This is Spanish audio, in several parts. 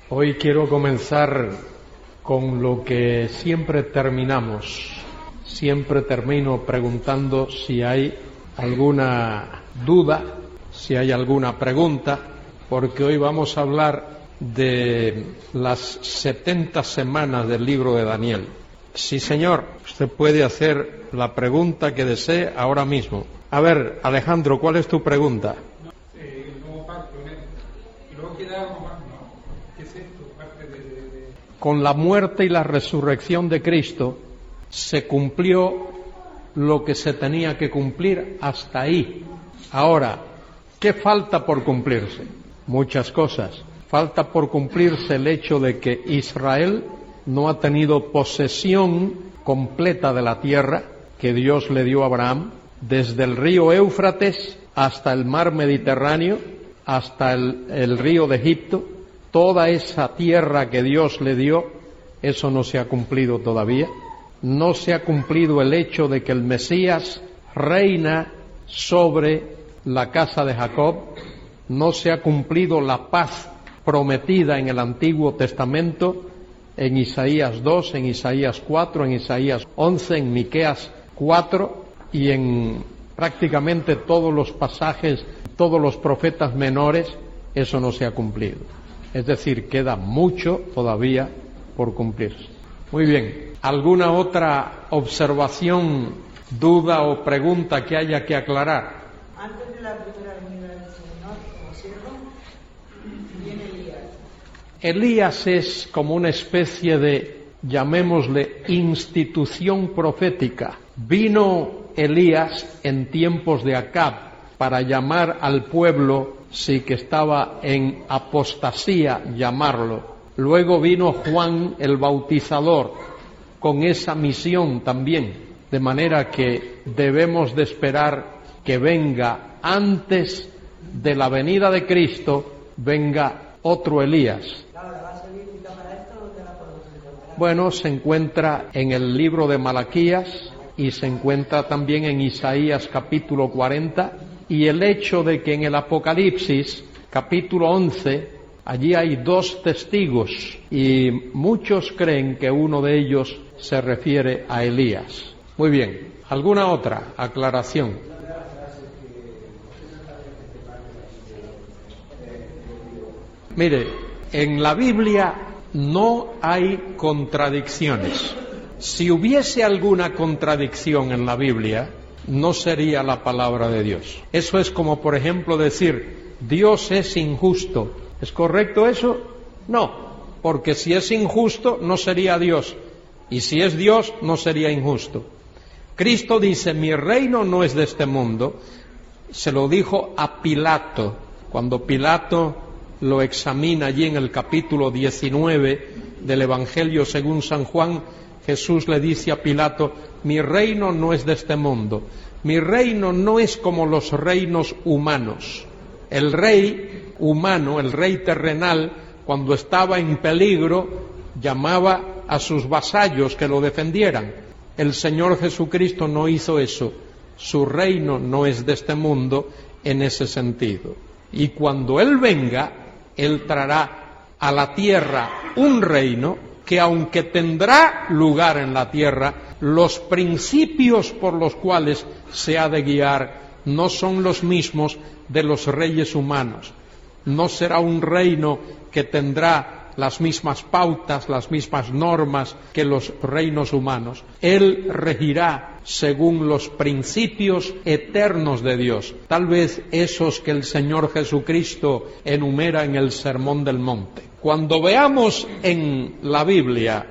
Hoy quiero comenzar con lo que siempre terminamos. Siempre termino preguntando si hay alguna duda, si hay alguna pregunta, porque hoy vamos a hablar de las 70 semanas del libro de Daniel. Sí, señor, usted puede hacer la pregunta que desee ahora mismo. A ver, Alejandro, ¿cuál es tu pregunta? El nuevo pacto, y luego queda algo más, ¿no? ¿Qué es esto? Parte de... Con la muerte y la resurrección de Cristo se cumplió lo que se tenía que cumplir hasta ahí. Ahora, ¿qué falta por cumplirse? Muchas cosas. Falta por cumplirse el hecho de que Israel no ha tenido posesión completa de la tierra que Dios le dio a Abraham, desde el río Éufrates hasta el mar Mediterráneo, hasta el río de Egipto. Toda esa tierra que Dios le dio, eso no se ha cumplido todavía. No se ha cumplido el hecho de que el Mesías reina sobre la casa de Jacob. No se ha cumplido la paz prometida en el Antiguo Testamento, en Isaías 2, en Isaías 4, en Isaías 11, en Miqueas 4 y en prácticamente todos los pasajes, todos los profetas menores, eso no se ha cumplido. Es decir, queda mucho todavía por cumplirse. Muy bien, ¿alguna otra observación, duda o pregunta que haya que aclarar? Antes de la primera venida del Señor, como siervo, viene Elías. Elías es como una especie de, llamémosle, institución profética. Vino Elías en tiempos de Acab para llamar al pueblo, sí que estaba en apostasía, llamarlo. Luego vino Juan el Bautizador con esa misión también, de manera que debemos de esperar que venga antes de la venida de Cristo, venga otro Elías. ¿La base bíblica para esto dónde la podemos encontrar? Bueno, se encuentra en el libro de Malaquías y se encuentra también en Isaías capítulo 40, y el hecho de que en el Apocalipsis capítulo 11 allí hay dos testigos y muchos creen que uno de ellos se refiere a Elías. Muy bien, ¿alguna otra aclaración? Mire, en la Biblia no hay contradicciones. Si hubiese alguna contradicción en la Biblia, no sería la palabra de Dios. Eso es como, por ejemplo, decir, Dios es injusto. ¿Es correcto eso? No, porque si es injusto, no sería Dios. Y si es Dios, no sería injusto. Cristo dice, mi reino no es de este mundo. Se lo dijo a Pilato, cuando Pilato lo examina allí en el capítulo 19 del Evangelio según San Juan. Jesús le dice a Pilato, mi reino no es de este mundo, mi reino no es como los reinos humanos. El rey humano, el rey terrenal, cuando estaba en peligro, llamaba a sus vasallos que lo defendieran. El Señor Jesucristo no hizo eso. Su reino no es de este mundo en ese sentido. Y cuando Él venga, Él traerá a la tierra un reino que, aunque tendrá lugar en la tierra, los principios por los cuales se ha de guiar no son los mismos de los reyes humanos. No será un reino que tendrá las mismas pautas, las mismas normas que los reinos humanos. Él regirá según los principios eternos de Dios, tal vez esos que el Señor Jesucristo enumera en el Sermón del Monte. Cuando veamos en la Biblia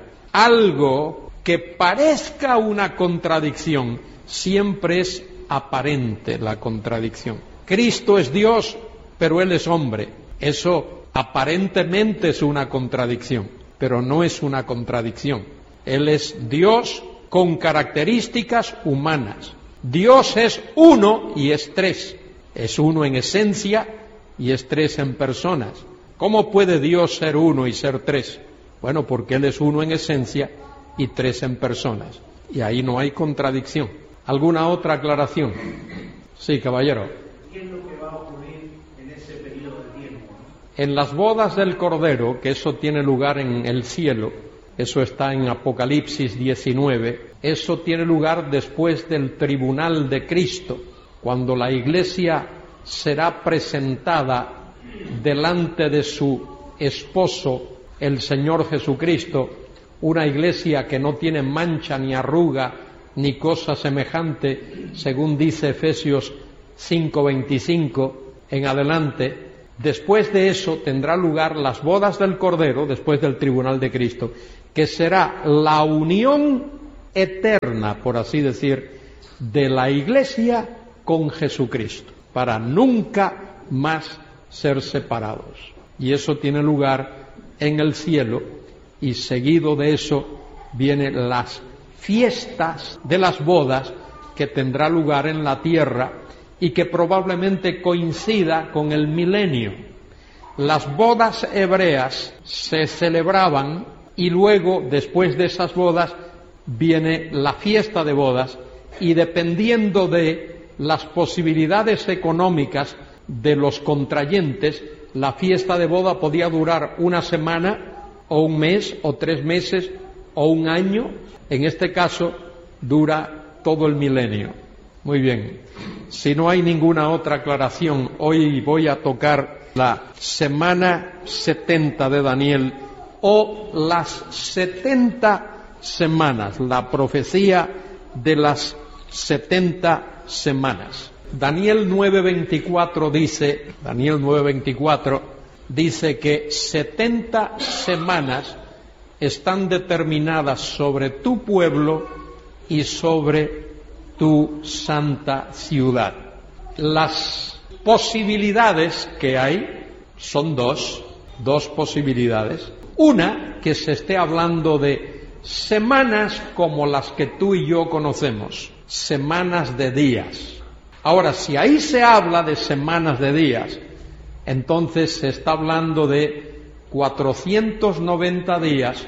algo que parezca una contradicción, siempre es aparente la contradicción. Cristo es Dios, pero Él es hombre. Eso aparentemente es una contradicción, pero no es una contradicción. Él es Dios con características humanas. Dios es uno y es tres. Es uno en esencia y es tres en personas. ¿Cómo puede Dios ser uno y ser tres? Bueno, porque Él es uno en esencia y tres en personas. Y ahí no hay contradicción. ¿Alguna otra aclaración? Sí, caballero. ¿Qué es lo que va a ocurrir en ese periodo de tiempo? En las bodas del Cordero, que eso tiene lugar en el cielo, eso está en Apocalipsis 19, eso tiene lugar después del tribunal de Cristo, cuando la Iglesia será presentada delante de su esposo, el Señor Jesucristo, una Iglesia que no tiene mancha ni arruga ni cosa semejante, según dice Efesios 5:25 en adelante. Después de eso tendrá lugar las bodas del Cordero, después del tribunal de Cristo, que será la unión eterna, por así decir, de la Iglesia con Jesucristo, para nunca más ser separados. Y eso tiene lugar en el cielo, y seguido de eso vienen las fiestas de las bodas que tendrá lugar en la tierra y que probablemente coincida con el milenio. Las bodas hebreas se celebraban y luego, después de esas bodas, viene la fiesta de bodas, y dependiendo de las posibilidades económicas de los contrayentes, la fiesta de boda podía durar una semana o un mes o 3 meses o un año. En este caso dura todo el milenio. Muy bien, si no hay ninguna otra aclaración, hoy voy a tocar la semana 70 de Daniel, o las 70 semanas, la profecía de las 70 semanas. Daniel 9:24 dice que 70 semanas están determinadas sobre tu pueblo y sobre tu santa ciudad. Las posibilidades que hay son dos posibilidades. Una, que se esté hablando de semanas como las que tú y yo conocemos, semanas de días. Ahora, si ahí se habla de semanas de días, entonces se está hablando de 490 días,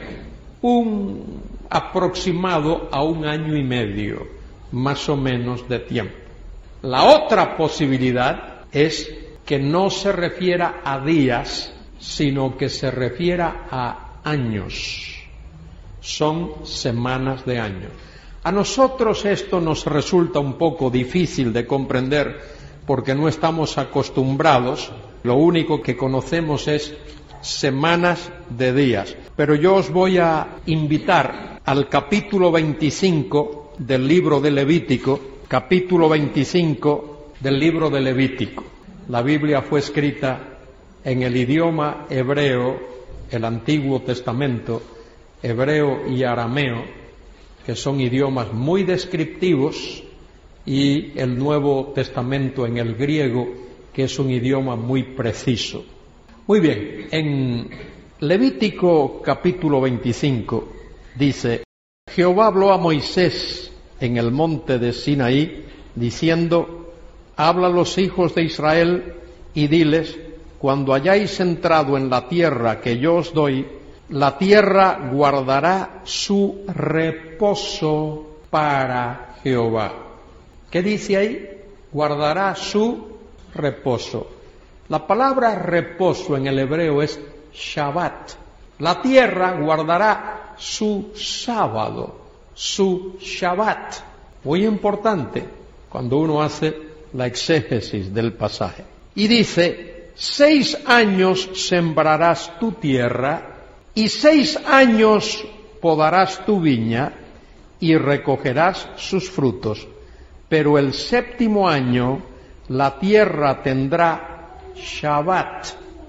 un aproximado a 1 año y medio, más o menos de tiempo. La otra posibilidad es que no se refiera a días, sino que se refiera a años. Son semanas de años. A nosotros esto nos resulta un poco difícil de comprender porque no estamos acostumbrados, lo único que conocemos es semanas de días. Pero yo os voy a invitar al capítulo 25 del libro de Levítico, capítulo 25 del libro de Levítico. La Biblia fue escrita en el idioma hebreo, el Antiguo Testamento, hebreo y arameo, que son idiomas muy descriptivos, y el Nuevo Testamento en el griego, que es un idioma muy preciso. Muy bien, en Levítico capítulo 25 dice: Jehová habló a Moisés en el monte de Sinaí, diciendo: habla a los hijos de Israel y diles: cuando hayáis entrado en la tierra que yo os doy, la tierra guardará su reposo para Jehová. ¿Qué dice ahí? Guardará su reposo. La palabra reposo en el hebreo es Shabbat. La tierra guardará su sábado, su Shabbat. Muy importante cuando uno hace la exégesis del pasaje. Y dice: 6 años sembrarás tu tierra, y 6 años podarás tu viña, y recogerás sus frutos. Pero el 7º año la tierra tendrá Shabbat,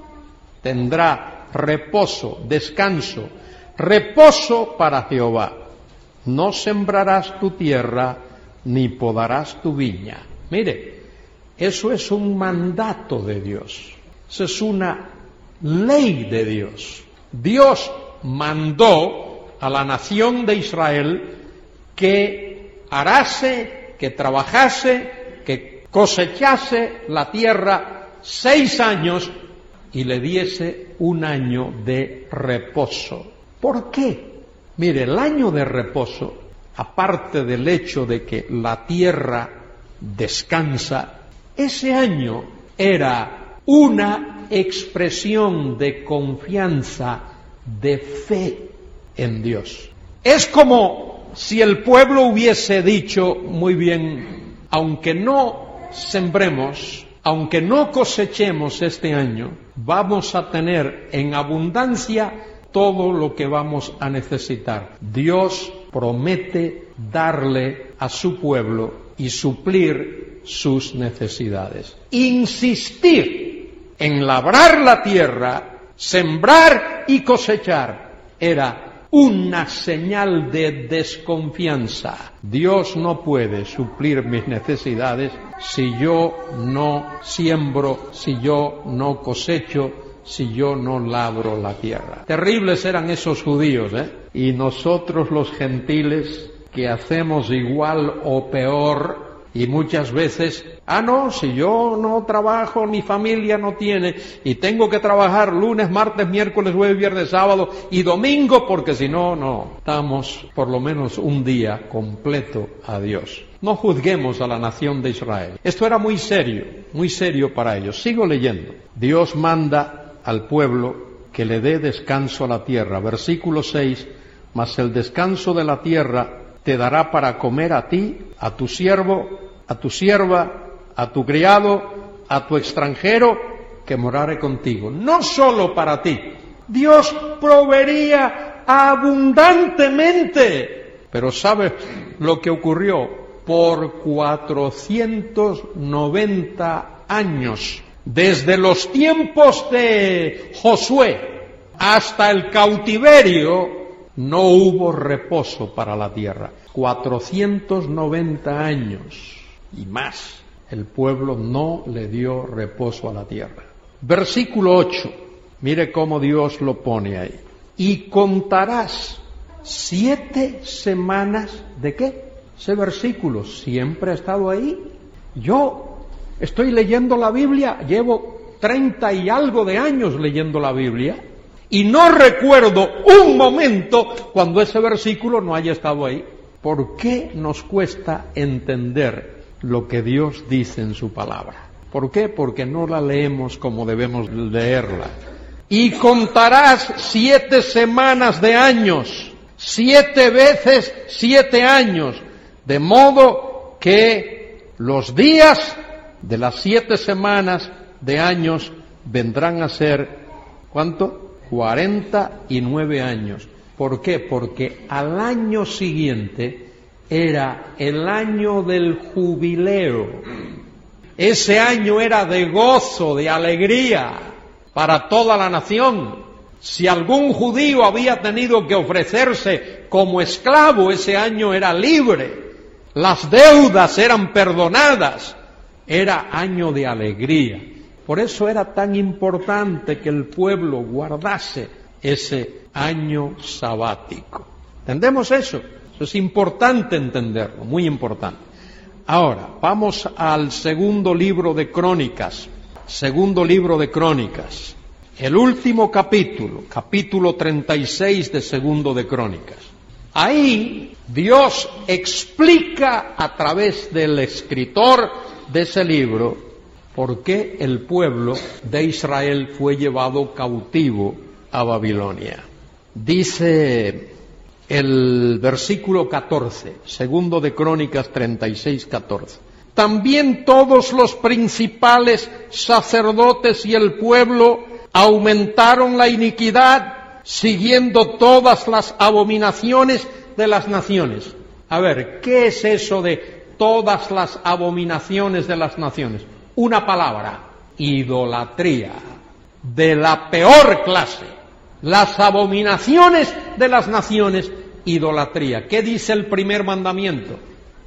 tendrá reposo, descanso, reposo para Jehová. No sembrarás tu tierra, ni podarás tu viña. Mire, eso es un mandato de Dios, eso es una ley de Dios. Dios mandó a la nación de Israel que arase, que trabajase, que cosechase la tierra 6 años y le diese 1 año de reposo. ¿Por qué? Mire, el año de reposo, aparte del hecho de que la tierra descansa, ese año era una una expresión de confianza, de fe en Dios. Es como si el pueblo hubiese dicho, muy bien, aunque no sembremos, aunque no cosechemos este año, vamos a tener en abundancia todo lo que vamos a necesitar. Dios promete darle a su pueblo y suplir sus necesidades. Insistir en labrar la tierra, sembrar y cosechar era una señal de desconfianza. Dios no puede suplir mis necesidades si yo no siembro, si yo no cosecho, si yo no labro la tierra. Terribles eran esos judíos, Y nosotros los gentiles que hacemos igual o peor, y muchas veces, no, si yo no trabajo, mi familia no tiene, y tengo que trabajar lunes, martes, miércoles, jueves, viernes, sábado y domingo, porque si no, no. Damos por lo menos un día completo a Dios. No juzguemos a la nación de Israel. Esto era muy serio para ellos. Sigo leyendo. Dios manda al pueblo que le dé descanso a la tierra. Versículo 6, mas el descanso de la tierra te dará para comer a ti, a tu siervo, a tu sierva, a tu criado, a tu extranjero, que morare contigo. No solo para ti. Dios proveería abundantemente. Pero ¿sabes lo que ocurrió? Por 490 años, desde los tiempos de Josué hasta el cautiverio, no hubo reposo para la tierra. 490 años y más. El pueblo no le dio reposo a la tierra. Versículo 8. Mire cómo Dios lo pone ahí. Y contarás 7 semanas de ¿qué? Ese versículo siempre ha estado ahí. Yo estoy leyendo la Biblia, llevo 30 y algo de años leyendo la Biblia, y no recuerdo un momento cuando ese versículo no haya estado ahí. ¿Por qué nos cuesta entender lo que Dios dice en su palabra? ¿Por qué? Porque no la leemos como debemos leerla. Y contarás 7 semanas de años, 7 veces 7 años, de modo que los días de las 7 semanas de años vendrán a ser, ¿cuánto? 49 años. ¿Por qué? Porque al año siguiente era el año del jubileo. Ese año era de gozo, de alegría para toda la nación. Si algún judío había tenido que ofrecerse como esclavo, ese año era libre. Las deudas eran perdonadas. Era año de alegría. Por eso era tan importante que el pueblo guardase ese año sabático. ¿Entendemos eso? Eso es importante entenderlo, muy importante. Ahora, vamos al segundo libro de Crónicas. Segundo libro de Crónicas. El último capítulo, capítulo 36 de Segundo de Crónicas. Ahí Dios explica a través del escritor de ese libro por qué el pueblo de Israel fue llevado cautivo a Babilonia. Dice el versículo 14, Segundo de Crónicas 36, 14. También todos los principales sacerdotes y el pueblo aumentaron la iniquidad, siguiendo todas las abominaciones de las naciones. A ver, ¿qué es eso de todas las abominaciones de las naciones? Una palabra: idolatría, de la peor clase. Las abominaciones de las naciones, idolatría. ¿Qué dice el primer mandamiento?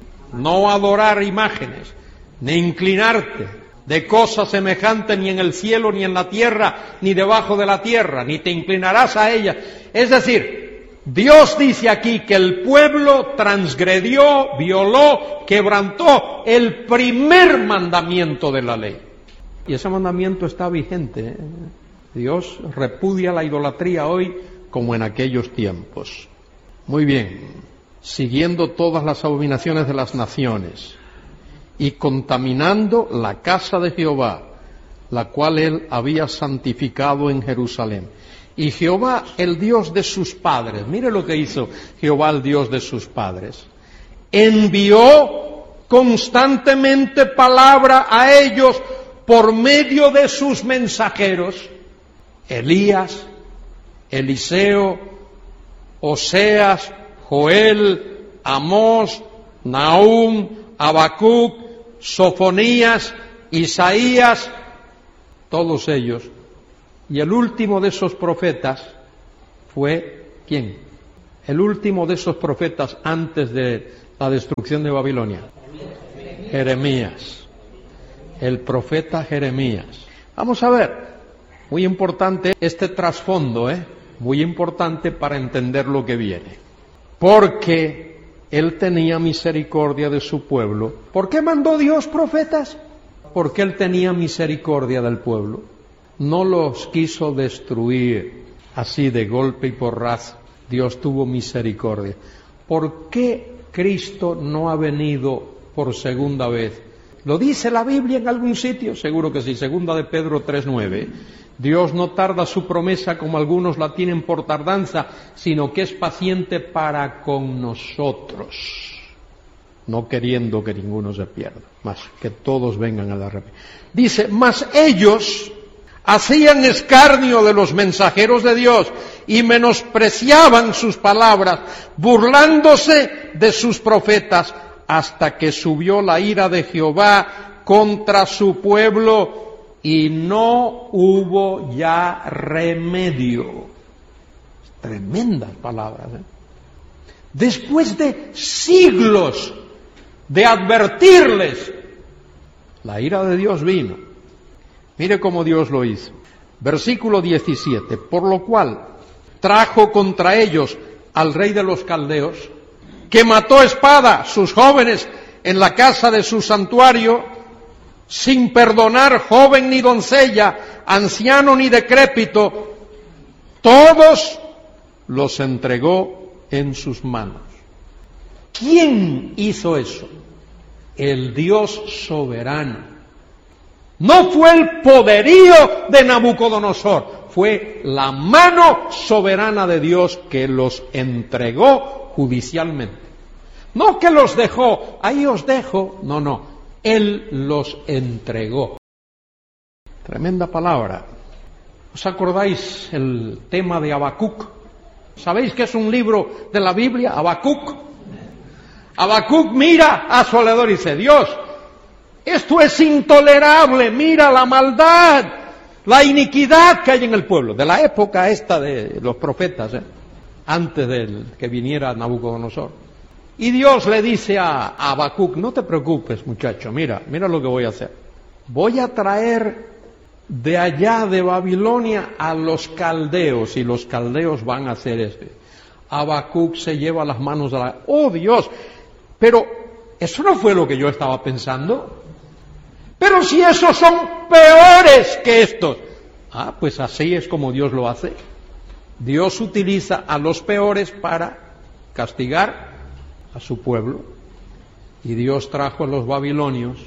No adorar imágenes, ni inclinarte de cosa semejante ni en el cielo, ni en la tierra, ni debajo de la tierra, ni te inclinarás a ella. Es decir, Dios dice aquí que el pueblo transgredió, violó, quebrantó el primer mandamiento de la ley. Y ese mandamiento está vigente. Dios repudia la idolatría hoy como en aquellos tiempos. Muy bien. Siguiendo todas las abominaciones de las naciones y contaminando la casa de Jehová, la cual él había santificado en Jerusalén. Y Jehová, el Dios de sus padres, mire lo que hizo Jehová, el Dios de sus padres, envió constantemente palabra a ellos por medio de sus mensajeros, Elías, Eliseo, Oseas, Joel, Amós, Nahum, Habacuc, Sofonías, Isaías, todos ellos. Y el último de esos profetas fue, ¿quién? El último de esos profetas antes de la destrucción de Babilonia. Jeremías. El profeta Jeremías. Vamos a ver, muy importante este trasfondo, muy importante para entender lo que viene. Porque él tenía misericordia de su pueblo. ¿Por qué mandó Dios profetas? Porque él tenía misericordia del pueblo. No los quiso destruir así de golpe y porrazo. Dios tuvo misericordia. ¿Por qué Cristo no ha venido por segunda vez? ¿Lo dice la Biblia en algún sitio? Seguro que sí. Segunda de Pedro 3:9. Dios no tarda su promesa como algunos la tienen por tardanza, sino que es paciente para con nosotros, no queriendo que ninguno se pierda, mas que todos vengan al arrepentimiento. Dice, mas ellos hacían escarnio de los mensajeros de Dios y menospreciaban sus palabras, burlándose de sus profetas, hasta que subió la ira de Jehová contra su pueblo y no hubo ya remedio. Tremendas palabras, Después de siglos de advertirles, la ira de Dios vino. Mire cómo Dios lo hizo. Versículo 17. Por lo cual trajo contra ellos al rey de los caldeos, que mató a espada sus jóvenes en la casa de su santuario, sin perdonar joven ni doncella, anciano ni decrépito, todos los entregó en sus manos. ¿Quién hizo eso? El Dios soberano. No fue el poderío de Nabucodonosor, fue la mano soberana de Dios que los entregó judicialmente. No que los dejó, ahí os dejo, no, Él los entregó. Tremenda palabra. ¿Os acordáis el tema de Habacuc? ¿Sabéis que es un libro de la Biblia, Habacuc? Habacuc mira a su alrededor y dice, Dios, esto es intolerable, mira la maldad, la iniquidad que hay en el pueblo. De la época esta de los profetas, antes de que viniera Nabucodonosor. Y Dios le dice a Habacuc, no te preocupes muchacho, mira lo que voy a hacer. Voy a traer de allá de Babilonia a los caldeos, y los caldeos van a hacer esto. Habacuc se lleva las manos a la... ¡Oh Dios! Pero eso no fue lo que yo estaba pensando. Pero si esos son peores que estos. Pues así es como Dios lo hace. Dios utiliza a los peores para castigar a su pueblo. Y Dios trajo a los babilonios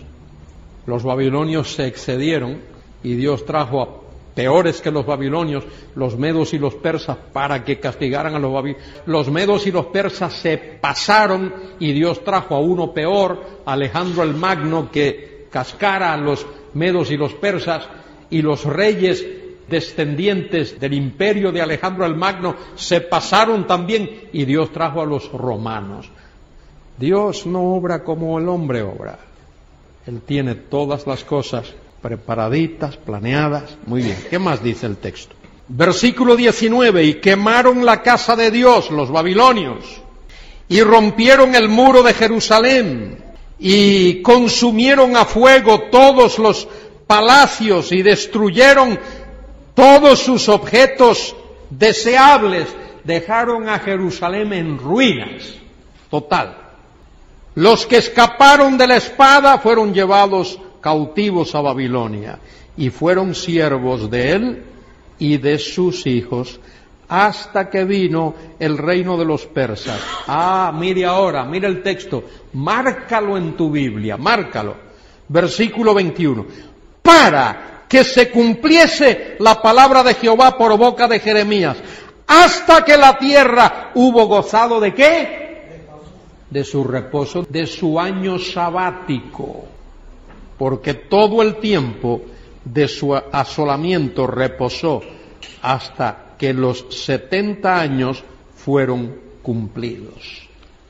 se excedieron, y Dios trajo a peores que los babilonios, los medos y los persas, para que castigaran a los babilonios. Los medos y los persas se pasaron, y Dios trajo a uno peor, Alejandro el Magno, que cascara a los medos y los persas, y los reyes descendientes del imperio de Alejandro el Magno se pasaron también, y Dios trajo a los romanos. Dios no obra como el hombre obra. Él tiene todas las cosas preparaditas, planeadas. Muy bien, ¿qué más dice el texto? Versículo 19, y quemaron la casa de Dios, los babilonios, y rompieron el muro de Jerusalén, y consumieron a fuego todos los palacios, y destruyeron todos sus objetos deseables. Dejaron a Jerusalén en ruinas, total. Los que escaparon de la espada fueron llevados cautivos a Babilonia, y fueron siervos de él y de sus hijos, hasta que vino el reino de los persas. Mire ahora, mire el texto, márcalo en tu Biblia, márcalo. Versículo 21. Para que se cumpliese la palabra de Jehová por boca de Jeremías, hasta que la tierra hubo gozado ¿de qué? De su reposo, de su año sabático, porque todo el tiempo de su asolamiento reposó hasta que los 70 años fueron cumplidos.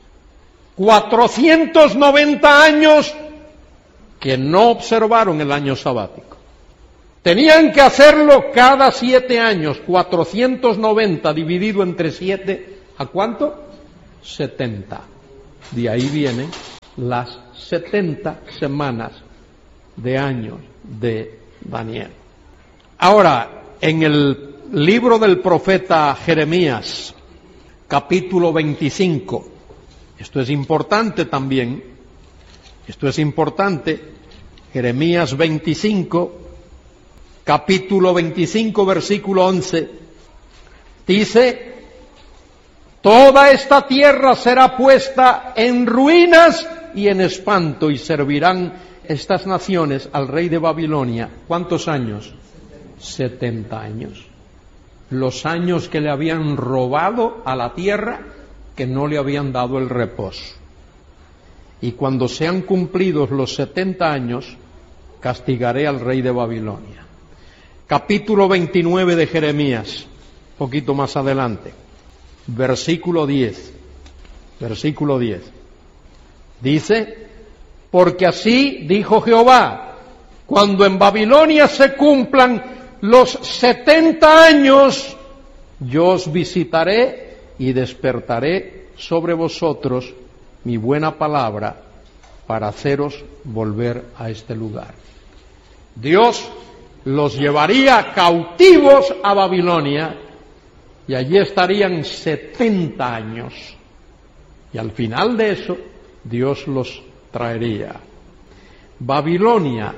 490 años que no observaron el año sabático. Tenían que hacerlo cada 7 años, 490 dividido entre 7, ¿a cuánto? 70. De ahí vienen las 70 semanas de años de Daniel. Ahora, en el libro del profeta Jeremías, capítulo 25, esto es importante también, Jeremías 25, capítulo 25, versículo 11, dice: toda esta tierra será puesta en ruinas y en espanto, y servirán estas naciones al rey de Babilonia. ¿Cuántos años? 70 años. Los años que le habían robado a la tierra, que no le habían dado el reposo. Y cuando sean cumplidos los 70 años, castigaré al rey de Babilonia. Capítulo 29 de Jeremías, poquito más adelante, versículo 10. Versículo 10. Dice: porque así dijo Jehová, cuando en Babilonia se cumplan los 70 años, yo os visitaré y despertaré sobre vosotros mi buena palabra para haceros volver a este lugar. Dios los llevaría cautivos a Babilonia y allí estarían 70 años. Y al final de eso, Dios los traería. Babilonia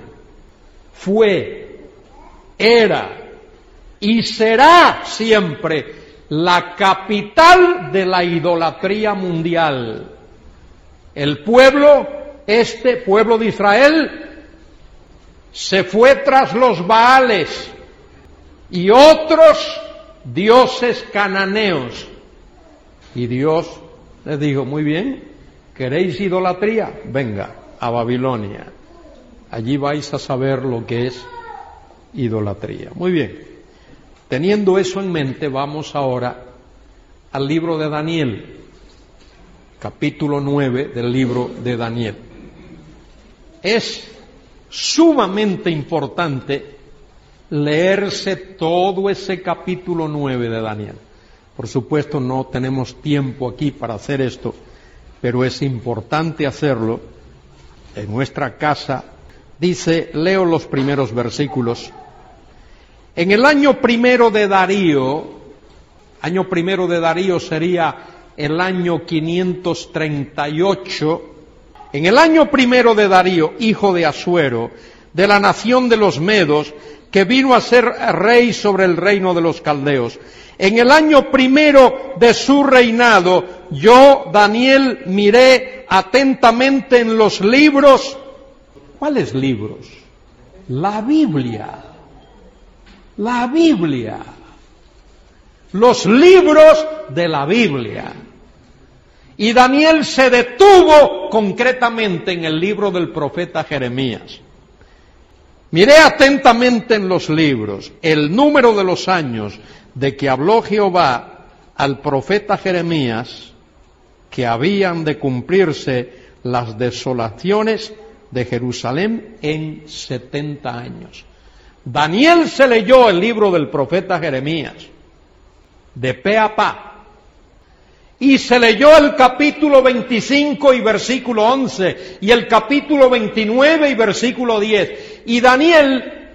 fue, era y será siempre la capital de la idolatría mundial. El pueblo, este pueblo de Israel, se fue tras los Baales y otros dioses cananeos. Y Dios les dijo: muy bien, ¿queréis idolatría? Venga, a Babilonia. Allí vais a saber lo que es idolatría. Muy bien. Teniendo eso en mente, vamos ahora al libro de Daniel, capítulo 9 del libro de Daniel. Es sumamente importante leerse todo ese capítulo 9 de Daniel. Por supuesto, no tenemos tiempo aquí para hacer esto, pero es importante hacerlo en nuestra casa. Dice, leo los primeros versículos. En el año primero de Darío sería el año 538, en el año primero de Darío, hijo de Asuero, de la nación de los Medos, que vino a ser rey sobre el reino de los caldeos. En el año primero de su reinado, yo, Daniel, miré atentamente en los libros. ¿Cuáles libros? La Biblia. La Biblia. Los libros de la Biblia. Y Daniel se detuvo concretamente en el libro del profeta Jeremías. Miré atentamente en los libros el número de los años de que habló Jehová al profeta Jeremías, que habían de cumplirse las desolaciones de Jerusalén en 70 años. Daniel se leyó el libro del profeta Jeremías de pe a pa. Y se leyó el capítulo 25 y versículo 11, y el capítulo 29 y versículo 10. Y Daniel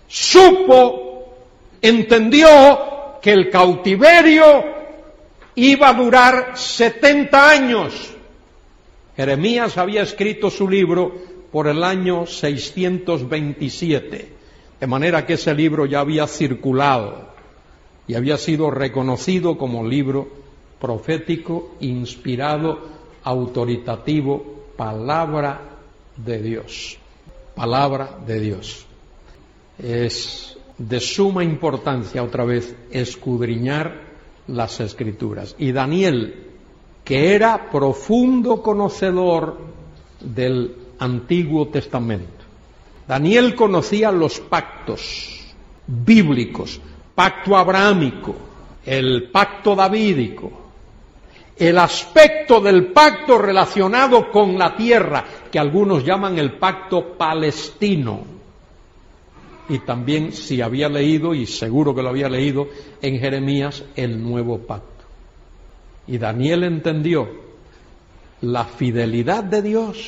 entendió que el cautiverio iba a durar 70 años. Jeremías había escrito su libro por el año 627, de manera que ese libro ya había circulado y había sido reconocido como libro profético, inspirado, autoritativo, palabra de Dios. Palabra de Dios. Es de suma importancia, otra vez, escudriñar las Escrituras. Y Daniel, que era profundo conocedor del Antiguo Testamento, Daniel conocía los pactos bíblicos, pacto abrahámico, el pacto davídico, el aspecto del pacto relacionado con la tierra, que algunos llaman el pacto palestino. Y también, si había leído, y seguro que lo había leído, en Jeremías, el nuevo pacto. Y Daniel entendió la fidelidad de Dios